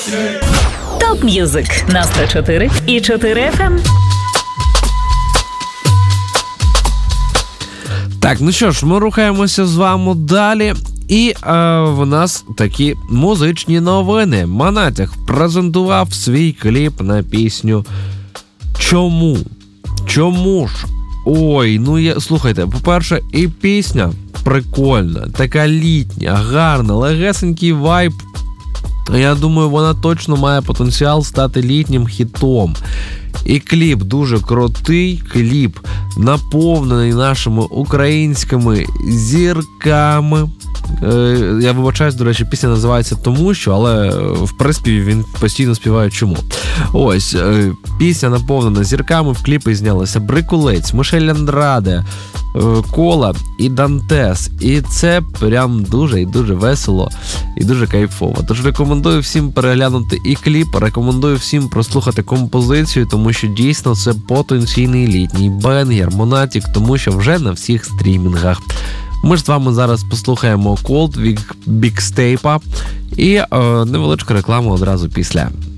Топ М'юзик на 104 і 4 FM. Так, ну що ж, ми рухаємося з вами далі. І в нас такі музичні новини. Монатік презентував свій кліп на пісню «Чому?». Чому ж? Ой, ну слухайте, по-перше, і пісня прикольна, така літня, гарна, легесенький вайб. Я думаю, вона точно має потенціал стати літнім хітом. І кліп дуже крутий, кліп наповнений нашими українськими зірками. Я вибачаюсь, до речі, пісня називається «Тому що», але в приспіві він постійно співає «Чому?». Ось, пісня наповнена зірками, в кліпі знялися Брикулець, Мішель Андраде, Кола і Дантес. І це прям дуже і дуже весело і дуже кайфово. Тож рекомендую всім переглянути і кліп, рекомендую всім прослухати композицію, тому що дійсно це потенційний літній бенгер, Монатік, тому що вже на всіх стрімінгах. Ми ж з вами зараз послухаємо Cold від Big Step і невеличку рекламу одразу після.